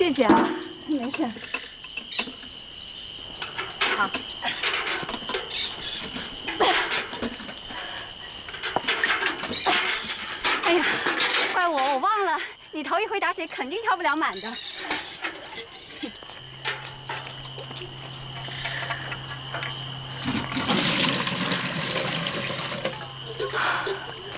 谢谢啊。 没事。 好。哎呀，怪我忘了，你头一回打水肯定挑不了满的。